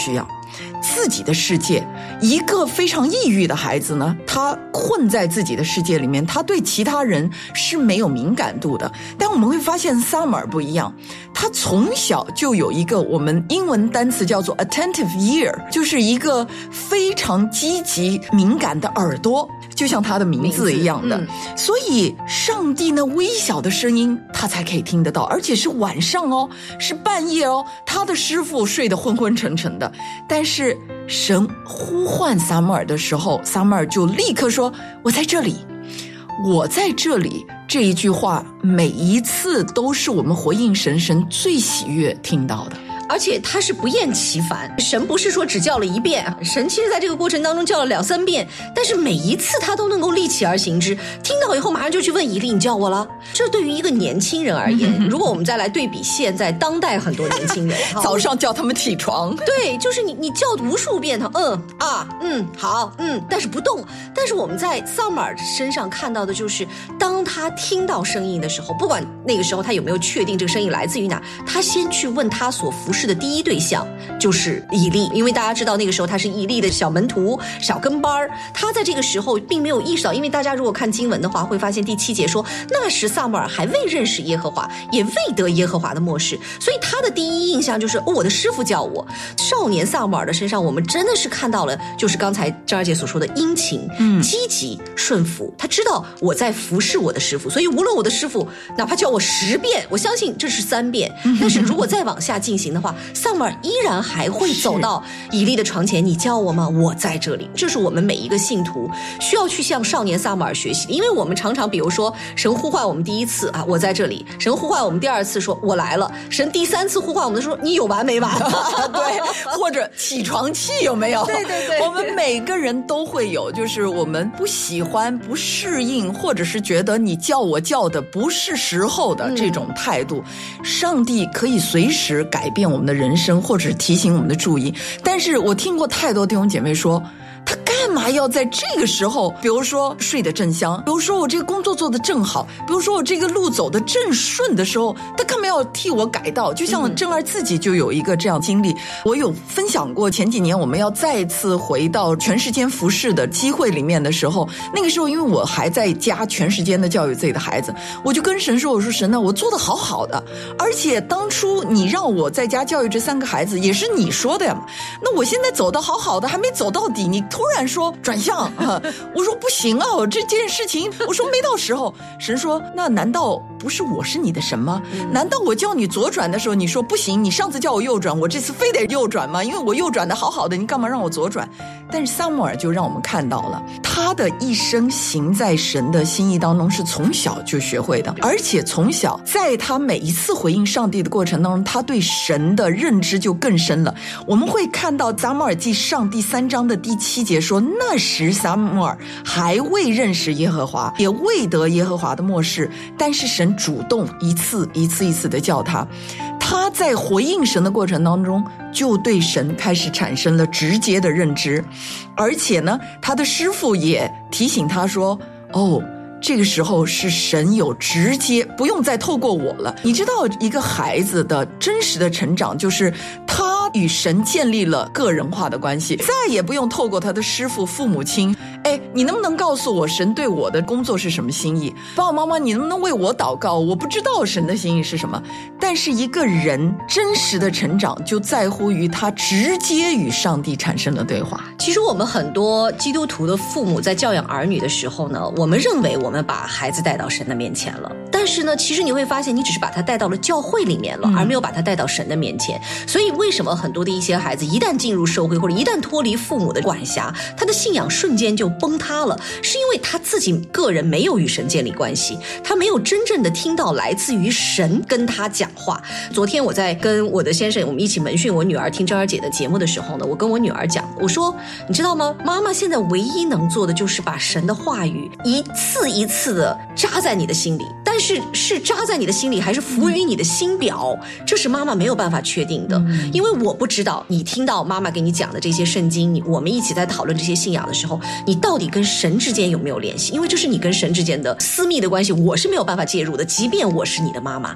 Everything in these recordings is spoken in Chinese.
需要，自己的世界。一个非常抑郁的孩子呢，他困在自己的世界里面，他对其他人是没有敏感度的。但我们会发现 Summer 不一样，他从小就有一个我们英文单词叫做 attentive ear， 就是一个非常积极敏感的耳朵，就像他的名字一样的。所以上帝那微小的声音他才可以听得到，而且是晚上哦，是半夜哦，他的师父睡得昏昏沉沉的，但是神呼唤撒母耳的时候，撒母耳就立刻说，我在这里，我在这里。这一句话每一次都是我们回应神，神最喜悦听到的。 而且他是不厌其烦，神不是说只叫了一遍，神其实在这个过程当中叫了2-3遍，但是每一次他都能够立起而行之，听到以后马上就去问以利，你叫我了。这对于一个年轻人而言，如果我们再来对比现在当代很多年轻人早上叫他们起床， 对，就是你叫无数遍他好但是不动。但是我们在撒母耳身上看到的就是当他听到声音的时候，不管那个时候他有没有确定这个声音来自于哪，他先去问他所服侍的第一对象就是以利，因为大家知道那个时候他是以利的小门徒小跟班，他在这个时候并没有意识到，因为大家如果看经文的话会发现第7节说，那时撒母耳还未认识耶和华，也未得耶和华的默示，所以他的第一印象就是我的师父叫我。少年撒母耳的身上我们真的是看到了就是刚才张二姐所说的殷勤积极顺服，他知道我在服侍我的师父，所以无论我的师父哪怕叫我10遍，我相信这是3遍，但是如果再往下进行的话，撒母耳依然还会走到以利的床前，你叫我吗？我在这里。这是我们每一个信徒需要去向少年撒母耳学习的，因为我们常常比如说神呼唤我们第一次我在这里，神呼唤我们第2次说我来了，神第3次呼唤我们说你有完没完对，或者起床气有没有？ 对， 我们每个人都会有，就是我们不喜欢不适应，或者是觉得你叫我叫的不是时候的这种态度，上帝可以随时改变我们的人生，或者是提醒我们的注意。但是我听过太多弟兄姐妹说，他干嘛要在这个时候，比如说睡得正香，比如说我这个工作做得正好，比如说我这个路走得正顺的时候，他干嘛要替我改道？就像正儿自己就有一个这样经历，我有分享过前几年我们要再次回到全时间服侍的机会里面的时候，那个时候因为我还在家全时间的教育自己的孩子，我就跟神说，我说神呢，我做得好好的，而且当初你让我在家教育这3个孩子也是你说的呀，那我现在走得好好的还没走到底，你突然说转向我说不行啊，这件事情我说没到时候。神说那难道不是我是你的神吗？难道我叫你左转的时候你说不行，你上次叫我右转，我这次非得右转吗？因为我右转的好好的，你干嘛让我左转？但是撒母耳就让我们看到了他的一生行在神的心意当中是从小就学会的，而且从小在他每一次回应上帝的过程当中，他对神的认知就更深了。我们会看到撒母耳记上第3章的第7节说，那时撒母耳还未认识耶和华，也未得耶和华的默示，但是神主动一次一次的叫他，他在回应神的过程当中就对神开始产生了直接的认知，而且呢他的师父也提醒他说，这个时候是神有直接，不用再透过我了。你知道一个孩子的真实的成长就是他与神建立了个人化的关系，再也不用透过他的师父父母亲，你能不能告诉我神对我的工作是什么心意？爸爸妈妈你能不能为我祷告？我不知道神的心意是什么。但是一个人真实的成长就在乎于他直接与上帝产生了对话。 其实我们很多基督徒的父母在教养儿女的时候呢，我们认为我们把孩子带到神的面前了，但是呢其实你会发现你只是把他带到了教会里面了，而没有把他带到神的面前。所以为什么很多的一些孩子一旦进入社会，或者一旦脱离父母的管辖，他的信仰瞬间就崩塌了，是因为他自己个人没有与神建立关系，他没有真正的听到来自于神跟他讲话。昨天我在跟我的先生我们一起门训我女儿听珍儿姐的节目的时候呢，我跟我女儿讲，我说你知道吗，妈妈现在唯一能做的就是把神的话语一次一次的扎在你的心里，但是是扎在你的心里还是浮于你的心表，这是妈妈没有办法确定的。因为我不知道你听到妈妈给你讲的这些圣经，我们一起在讨论这些信仰的时候，你到底跟神之间有没有联系，因为这是你跟神之间的私密的关系，我是没有办法介入的，即便我是你的妈妈。但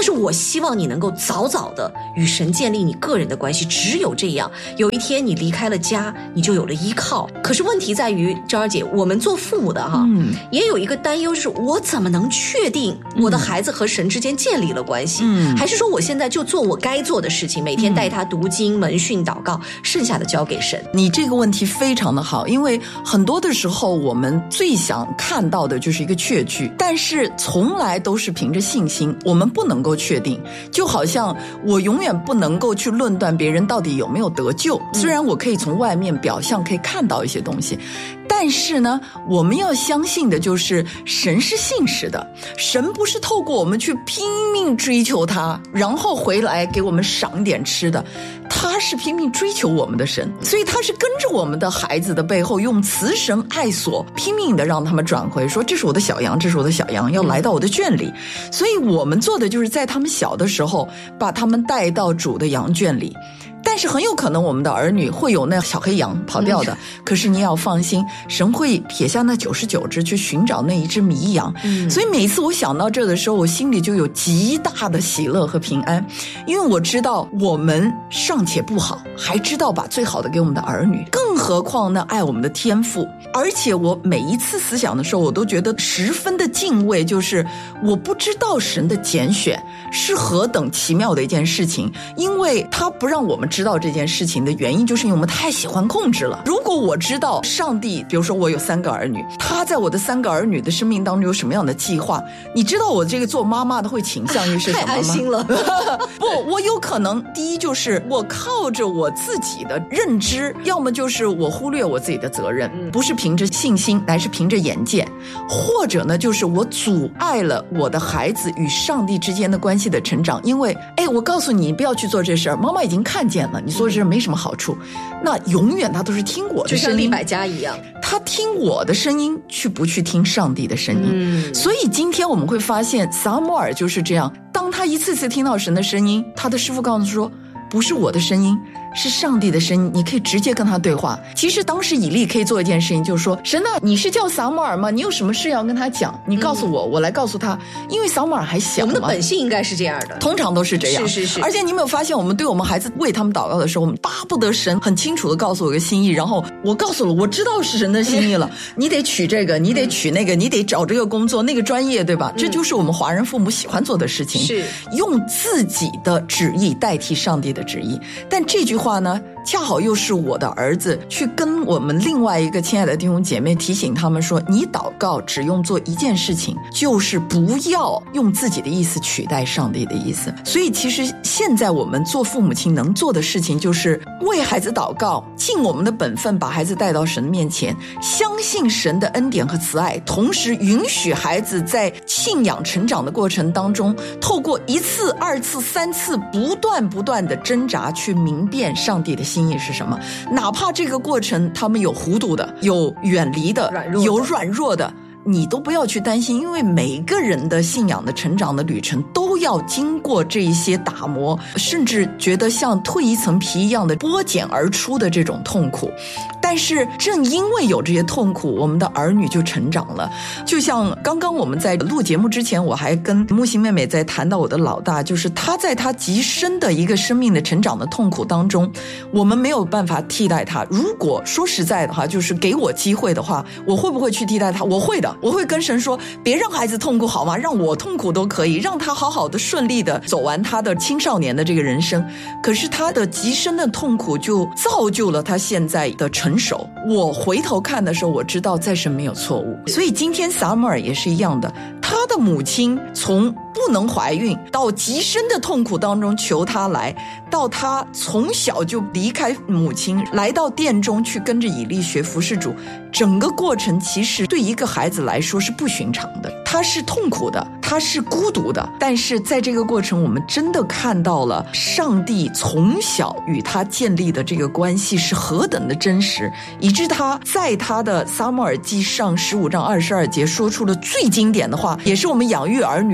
但是我希望你能够早早的与神建立你个人的关系，只有这样，有一天你离开了家，你就有了依靠。可是问题在于，昭儿姐，我们做父母的也有一个担忧，就是我怎么能确定我的孩子和神之间建立了关系？还是说我现在就做我该做的事情，每天带他读经、门训、祷告，剩下的交给神？ 你这个问题非常的好，因为很多的时候我们最想看到的就是一个确据，但是从来都是凭着信心，我们不能够确定。就好像我永远不能够去论断别人到底有没有得救，虽然我可以从外面表象可以看到一些东西，但是呢，我们要相信的就是神是信实的，神不是透过我们去拼命追求他，然后回来给我们赏点吃的，他是拼命追求我们的神，所以他是跟着我们的孩子的背后，用慈神爱所拼命的让他们转回，说这是我的小羊，这是我的小羊，要来到我的圈里。所以我们做的就是在他们小的时候把他们带到主的羊圈里，但是很有可能我们的儿女会有那小黑羊跑掉的，可是你要放心，神会撇下那99只去寻找那一只迷羊。所以每次我想到这的时候，我心里就有极大的喜乐和平安，因为我知道我们尚且不好，还知道把最好的给我们的儿女，更何况呢爱我们的天父。而且我每一次思想的时候，我都觉得十分的敬畏，就是我不知道神的拣选是何等奇妙的一件事情，因为他不让我们知道这件事情的原因，就是因为我们太喜欢控制了。如果我知道上帝，比如说我有3个儿女，他在我的3个儿女的生命当中有什么样的计划，你知道我这个做妈妈的会倾向于是什么吗？ 太安心了不，我有可能第一就是我靠着我自己的认知，要么就是我忽略我自己的责任，不是凭着信心，乃是凭着眼见，或者呢就是我阻碍了我的孩子与上帝之间的关系的成长。因为我告诉你不要去做这事儿，妈妈已经看见了，你做这事没什么好处，那永远他都是听我的声音， 就像利百加一样， 他听我的声音，不去听上帝的声音。所以今天我们会发现撒母耳就是这样，当他一次次听到神的声音，他的师父告诉他说不是我的声音，是上帝的声音，你可以直接跟他对话。其实当时以利可以做一件事情，就是说神啊，你是叫撒母耳吗？你有什么事要跟他讲，你告诉我，我来告诉他。因为撒母耳还小嘛， 我们的本性应该是这样的， 通常都是这样。 是。 而且你有没有发现，我们对我们孩子为他们祷告的时候，我们巴不得神很清楚的告诉我一个心意，然后我告诉了，我知道是神的心意了你得取这个，你得取那个，你得找这个工作那个专业，对吧？这就是我们华人父母喜欢做的事情， 是用自己的旨意代替上帝的旨意。但这句话呢，恰好又是我的儿子去跟我们另外一个亲爱的弟兄姐妹提醒他们说，你祷告只用做一件事情，就是不要用自己的意思取代上帝的意思。所以其实现在我们做父母亲能做的事情，就是为孩子祷告，尽我们的本分把孩子带到神面前，相信神的恩典和慈爱，同时允许孩子在信仰成长的过程当中，透过1次、2次、3次不断的挣扎，去明辨上帝的心意是什么。哪怕这个过程他们有糊涂的，有远离的，有软弱的，你都不要去担心，因为每一个人的信仰的成长的旅程都要经过这一些打磨，甚至觉得像蜕一层皮一样的剥茧而出的这种痛苦。但是正因为有这些痛苦，我们的儿女就成长了。就像刚刚我们在录节目之前，我还跟木星妹妹在谈到我的老大，就是他在他极深的一个生命的成长的痛苦当中，我们没有办法替代他。如果说实在的话，就是给我机会的话，我会不会去替代他？我会的，我会跟神说，别让孩子痛苦好吗？让我痛苦都可以，让他好好的顺利的走完他的青少年的这个人生。可是他的极深的痛苦就造就了他现在的成熟。我回头看的时候，我知道在神没有错误。所以今天撒母耳也是一样的，他的母亲从不能怀孕到极深的痛苦当中求他来，到他从小就离开母亲来到殿中去跟着以利学服侍主，整个过程其实对一个孩子来说是不寻常的，他是痛苦的，他是孤独的。但是在这个过程，我们真的看到了上帝从小与他建立的这个关系是何等的真实，以致他在他的撒母耳记上15章22节说出了最经典的话，也是我们养育儿女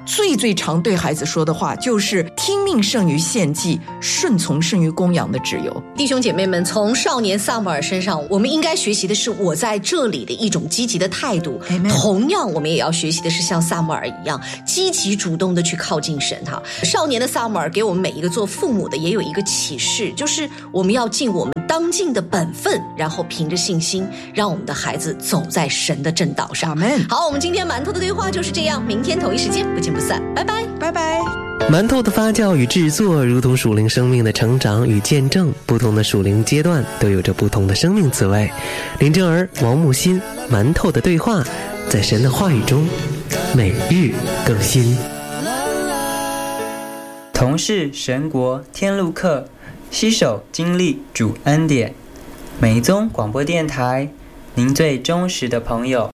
最常对孩子说的话就是听命胜于献祭，顺从胜于供养的旨由。 弟兄姐妹们，从少年撒母耳身上，我们应该学习的是我在这里的一种积极的态度。同样，我们也要学习的是像撒母耳一样，积极主动的去靠近神哈。少年的撒母耳给我们每一个做父母的也有一个启示，就是我们要尽我们当尽的本分，然后凭着信心，让我们的孩子走在神的正道上。好，我们今天馒头的对话就是这样，明天同一时间不见不散，拜拜， 拜拜。 馒头的发酵与制作如同属灵生命的成长与见证，不同的属灵阶段都有着不同的生命滋味。林正儿、王木心，馒头的对话，在神的话语中每日更新。 同是神国天路客，携手经历主恩典。美宗广播电台，您最忠实的朋友。